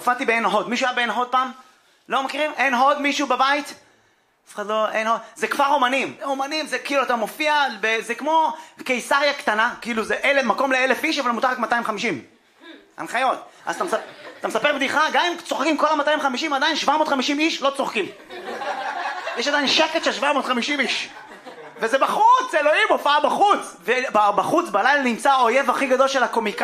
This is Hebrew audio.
הופעתי בעין הוד. מישהו היה בעין הוד פעם? לא מכירים? עין הוד מישהו בבית? אף אחד לא, עין הוד. זה כפר אומנים. אומנים זה כאילו אתה מופיע, זה כמו קיסריה קטנה, כאילו זה מקום ל1,000 איש, אבל מותר רק 250. הנחיות. אז אתה מספר בדיחה, גם אם צוחקים כל ה-250, עדיין 750 איש לא צוחקים. יש עדיין שקט של 750 איש. וזה בחוץ, אלוהים, הופעה בחוץ. ובחוץ בלילה נמצא האויב הכי גדול של הקומיקאים.